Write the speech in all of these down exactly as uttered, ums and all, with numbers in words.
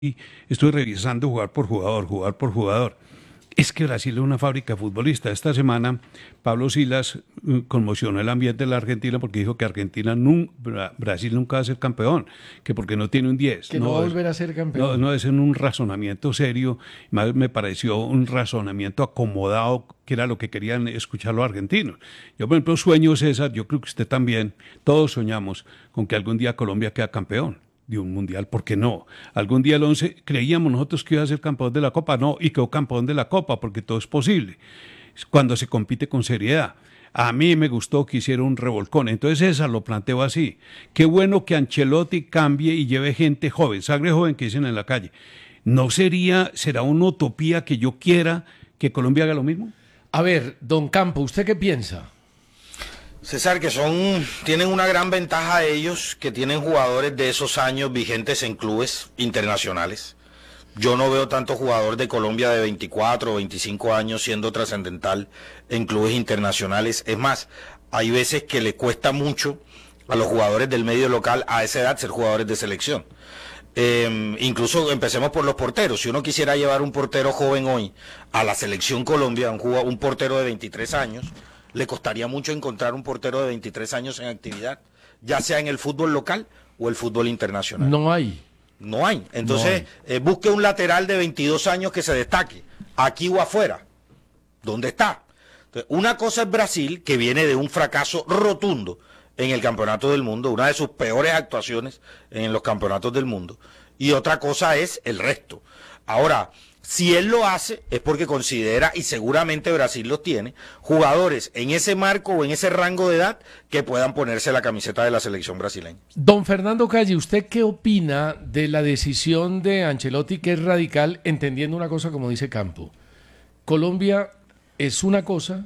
y estoy revisando jugador por jugador, jugador por jugador. Es que Brasil es una fábrica futbolista. Esta semana Pablo Silas eh, conmocionó el ambiente de la Argentina porque dijo que Argentina nun- Bra- Brasil nunca va a ser campeón, que porque no tiene un diez. Que no va a volver a ser No, campeón. no es en un razonamiento serio, más me pareció un razonamiento acomodado, que era lo que querían escuchar los argentinos. Yo, por ejemplo, sueño, César, yo creo que usted también, todos soñamos con que algún día Colombia quede campeón de un mundial, ¿por qué no? Algún día el once creíamos nosotros que iba a ser campeón de la Copa, no, y quedó campeón de la Copa, porque todo es posible, cuando se compite con seriedad. A mí me gustó que hiciera un revolcón, entonces esa lo planteo así. Qué bueno que Ancelotti cambie y lleve gente joven, sangre joven que dicen en la calle. ¿No sería, será una utopía que yo quiera que Colombia haga lo mismo? A ver, don Campo, ¿usted qué piensa? César, que son, tienen una gran ventaja ellos, que tienen jugadores de esos años vigentes en clubes internacionales. Yo no veo tanto jugador de Colombia de veinticuatro o veinticinco años siendo trascendental en clubes internacionales. Es más, hay veces que le cuesta mucho a los jugadores del medio local a esa edad ser jugadores de selección. Eh, incluso empecemos por los porteros. Si uno quisiera llevar un portero joven hoy a la selección Colombia, un, jugador, un portero de veintitrés años, le costaría mucho encontrar un portero de veintitrés años en actividad, ya sea en el fútbol local o el fútbol internacional. No hay. No hay. Entonces, No hay. Eh, busque un lateral de veintidós años que se destaque, aquí o afuera. ¿Dónde está? Entonces, una cosa es Brasil, que viene de un fracaso rotundo en el Campeonato del Mundo, una de sus peores actuaciones en los campeonatos del mundo, y otra cosa es el resto. Ahora, si él lo hace es porque considera, y seguramente Brasil los tiene, jugadores en ese marco o en ese rango de edad que puedan ponerse la camiseta de la selección brasileña. Don Fernando Calle, ¿usted qué opina de la decisión de Ancelotti, que es radical, entendiendo una cosa como dice Campo? Colombia es una cosa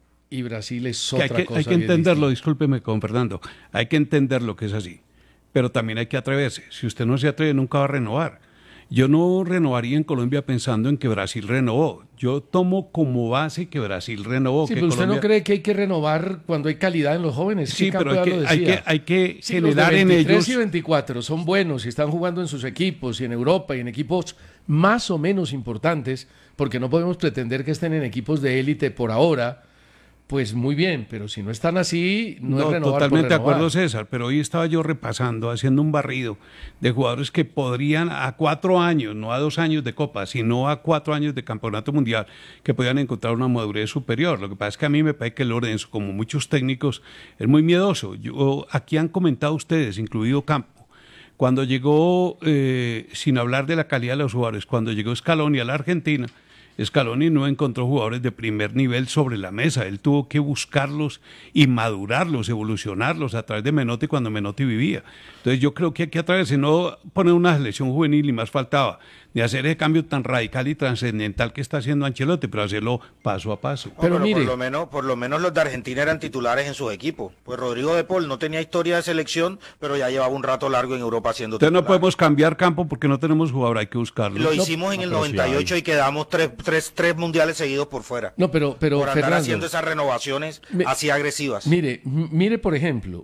y Brasil es Que otra hay que, cosa. hay que bien entenderlo, distinta. discúlpeme con Fernando, hay que entender lo que es así, pero también hay que atreverse. Si usted no se atreve, nunca va a renovar. Yo no renovaría en Colombia pensando en que Brasil renovó. Yo tomo como base que Brasil renovó. Sí, que pero usted Colombia... no cree que hay que renovar cuando hay calidad en los jóvenes. Sí, Sí, pero Campo hay ya que, lo hay que, decía. hay que Sí, los de generar en veintitrés ellos... y veinticuatro son buenos y están jugando en sus equipos y en Europa y en equipos más o menos importantes, porque no podemos pretender que estén en equipos de élite por ahora. Pues muy bien, pero si no están así, no, No, es renovar por totalmente de renovar. acuerdo, César, pero hoy estaba yo repasando, haciendo un barrido de jugadores que podrían a cuatro años, no a dos años de Copa, sino a cuatro años de Campeonato Mundial, que podían encontrar una madurez superior. Lo que pasa es que a mí me parece que Lorenzo, como muchos técnicos, es muy miedoso. Yo, aquí han comentado ustedes, incluido Campo, cuando llegó, eh, sin hablar de la calidad de los jugadores, cuando llegó Scaloni a la Argentina, Scaloni no encontró jugadores de primer nivel sobre la mesa, él tuvo que buscarlos y madurarlos, evolucionarlos a través de Menotti cuando Menotti vivía. Entonces yo creo que hay que atreverse, no poner una selección juvenil y más faltaba, ni hacer ese cambio tan radical y trascendental que está haciendo Ancelotti, pero hacerlo paso a paso. No, Pero pero mire- por lo menos, por lo menos los de Argentina eran titulares en sus equipos. Pues Rodrigo de Paul no tenía historia de selección, pero ya llevaba un rato largo en Europa siendo Entonces no titular. podemos cambiar campo porque no tenemos jugador, hay que buscarlo. Lo No, hicimos en el pero sí noventa y ocho y quedamos tres, tres, tres mundiales seguidos por fuera. No, pero, pero por andar Fernando, haciendo esas renovaciones Me- así agresivas. mire, m- mire por ejemplo,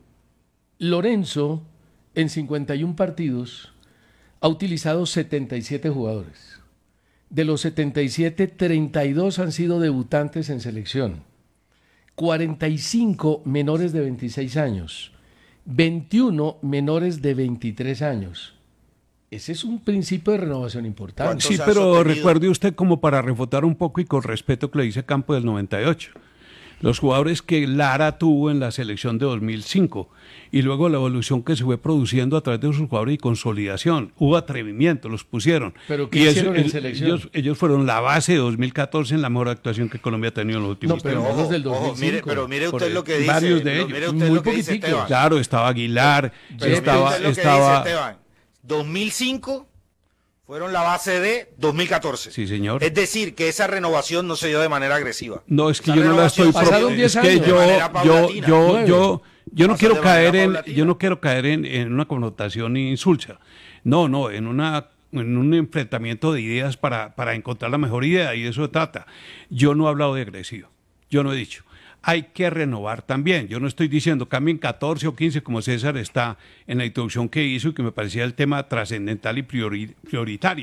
Lorenzo en cincuenta y uno partidos ha utilizado setenta y siete jugadores. De los setenta y siete, treinta y dos han sido debutantes en selección. cuarenta y cinco menores de veintiséis años. veintiuno menores de veintitrés años. Ese es un principio de renovación importante. ¿Cuántos Sí, ha pero sostenido? recuerde usted como para refutar un poco y con respeto que le dice Campo del noventa y ocho. Los jugadores que Lara tuvo en la selección de dos mil cinco y luego la evolución que se fue produciendo a través de sus jugadores y consolidación. Hubo atrevimiento, los pusieron. ¿Pero qué Y hicieron en el- selección? Ellos, ellos fueron la base de dos mil catorce en la mejor actuación que Colombia ha tenido en los últimos No, pero tiempos. no los del dos mil cinco. mire, pero mire Por usted el- lo que dice. varios de lo- ellos. Mire usted Muy lo que dice poquiticos. Esteban. Claro, estaba Aguilar, Pero mire estaba... usted lo que estaba dice Esteban. dos mil cinco fueron la base de dos mil catorce. Sí, señor. Es decir, que esa renovación no se dio de manera agresiva. No, es que Esa yo no la estoy renovación se Pasaron pro- dio es diez que años. de yo, manera yo, paulatina. yo, Nueve. yo, yo no Pasa quiero de manera caer en, paulatina. yo no quiero caer en, en una connotación insulsa. No, no, en una en un enfrentamiento de ideas para, para encontrar la mejor idea y de eso se trata. Yo no he hablado de agresivo, yo no he dicho. hay que renovar también. Yo no estoy diciendo cambien catorce o quince como César está en la introducción que hizo y que me parecía el tema trascendental y priori- prioritario.